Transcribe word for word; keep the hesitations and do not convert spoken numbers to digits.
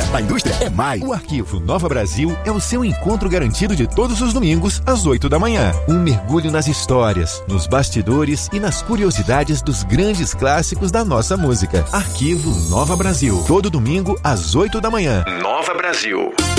indústria. A indústria é mais. O Arquivo Nova Brasil é o seu encontro garantido de todos os domingos, às oito da manhã. Um mergulho nas histórias, nos bastidores e nas curiosidades dos grandes clássicos da nossa música. Arquivo Nova Brasil. Todo domingo, às oito da manhã. Nova Brasil.